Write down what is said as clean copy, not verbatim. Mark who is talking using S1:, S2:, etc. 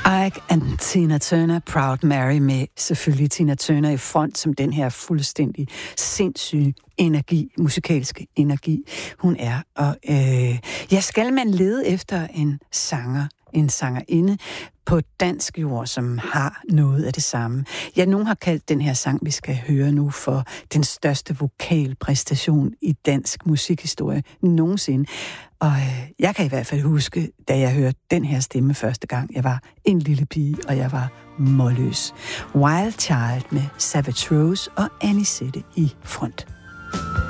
S1: Ike and Tina Turner, Proud Mary, med selvfølgelig Tina Turner i front som den her fuldstændig sindssyge energi, musikalske energi, hun er. Og skal man lede efter en sangerinde på dansk jord, som har noget af det samme. Ja, nogen har kaldt den her sang, vi skal høre nu, for den største vokalpræstation i dansk musikhistorie nogensinde. Og jeg kan i hvert fald huske, da jeg hørte den her stemme første gang. Jeg var en lille pige, og jeg var målløs. Wild Child med Savage Rose og Anisette i front.